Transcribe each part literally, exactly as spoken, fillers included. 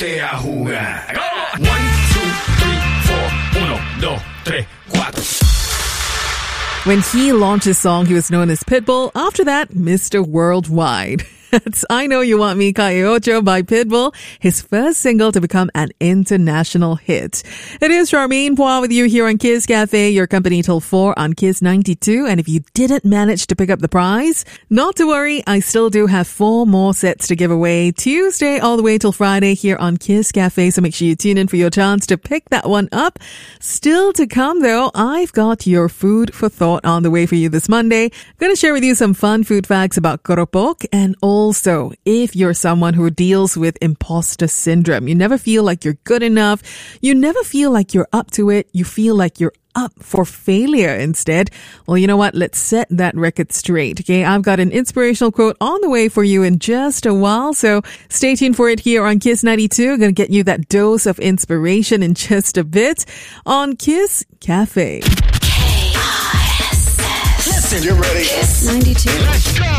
Ponte a jugar. One, two, three, four. Uno, dos, tres, cuatro. When he launched his song, he was known as Pitbull. After that, Mister Worldwide. That's I Know You Want Me, Calle Ocho by Pitbull, his first single to become an international hit. It is Charmaine Poir with you here on Kiss Cafe, your company till four on Kiss ninety-two. And if you didn't manage to pick up the prize, not to worry, I still do have four more sets to give away Tuesday all the way till Friday here on Kiss Cafe. So make sure you tune in for your chance to pick that one up. Still to come though, I've got your food for thought on the way for you this Monday. I'm going to share with you some fun food facts about Keropok, and also, if you're someone who deals with imposter syndrome, you never feel like you're good enough, you never feel like you're up to it, you feel like you're up for failure instead. Well, you know what? Let's set that record straight. Okay, I've got an inspirational quote on the way for you in just a while, so stay tuned for it here on Kiss ninety-two. I'm going to get you that dose of inspiration in just a bit on Kiss Cafe. K I S S. Listen, you ready? Kiss ninety-two. Let's go.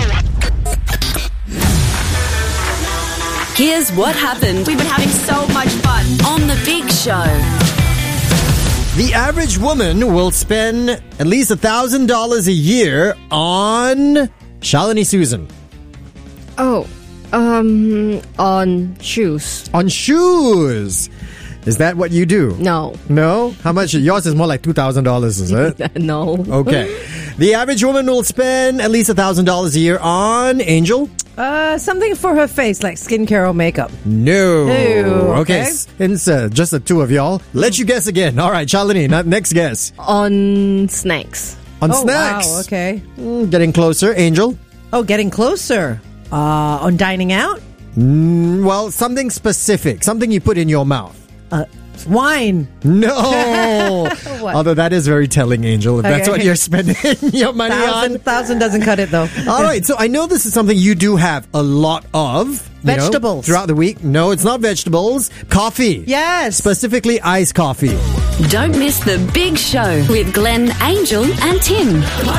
Here's what happened We've been having so much fun. on The Big Show. The average woman will spend at least one thousand dollars a year on Shalini Susan. Oh, um, on shoes. On shoes. Is that what you do? No. No? How much? Yours is more like two thousand dollars, is it? No. Okay. The average woman will spend at least one thousand dollars a year on Angel? Uh, something for her face, like skincare or makeup. No. No, Okay. okay. Since uh, just the two of y'all, let you guess again. All right, Shalini, not next guess. On snacks. On Oh, snacks. wow, okay. Mm, getting closer. Angel? Oh, getting closer. Uh, on dining out? Mm, well, something specific. Something you put in your mouth. Uh, wine. No. What? Although that is very telling, Angel. If that's Okay. what you're spending your money Thousand, on. thousand doesn't cut it, though. All right, so I know this is something you do have a lot of. you know, Vegetables. throughout the week. No, it's not vegetables. Coffee. Yes. Specifically iced coffee. Don't miss The Big Show with Glenn, Angel and Tim.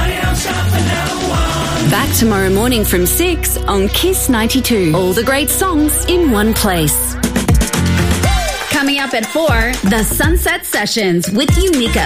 Back tomorrow morning from six on Kiss ninety-two. All the great songs in one place. Coming up at four, the Sunset Sessions with Umika.